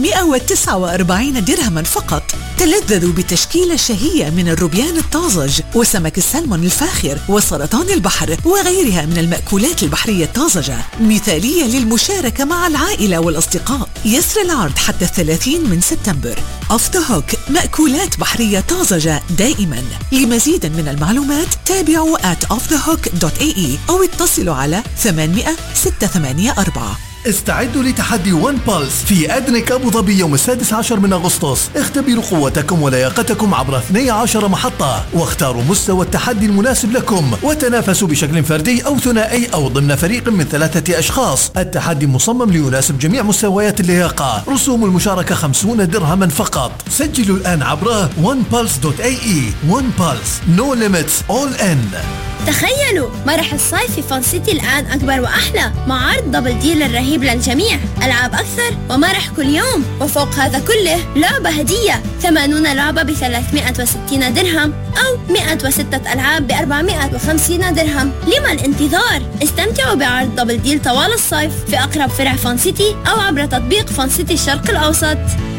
149 درهما فقط. تلذذوا بتشكيلة شهية من الروبيان الطازج وسمك السلمون الفاخر وسرطان البحر وغيرها من المأكولات البحرية الطازجة، مثالية للمشاركة مع العائلة والأصدقاء. يسر العرض حتى 30 من سبتمبر. Off the Hook، مأكولات بحرية طازجة دائما. لمزيد من المعلومات تابعوا @offthehook.ae أو اتصلوا على 800 684. استعدوا لتحدي ون بالس في أدنك أبو ظبي يوم 16 من أغسطس. اختبروا قوتكم ولياقتكم عبر 12 محطة واختاروا مستوى التحدي المناسب لكم، وتنافسوا بشكل فردي أو ثنائي أو ضمن فريق من 3 أشخاص. التحدي مصمم ليناسب جميع مستويات اللياقة. رسوم المشاركة 50 درهما فقط. سجلوا الآن عبر onepulse.ae. One Pulse, no limits, all in. تخيلوا مرح الصيف في فان سيتي الآن أكبر وأحلى، مع عرض دبل ديل الرهيب للجميع، ألعاب أكثر ومرح كل يوم، وفوق هذا كله لعبة هدية، 80 لعبة ب360 درهم أو 106 ألعاب ب450 درهم. لما الانتظار؟ استمتعوا بعرض دبل ديل طوال الصيف في أقرب فرع فان سيتي أو عبر تطبيق فان سيتي الشرق الأوسط.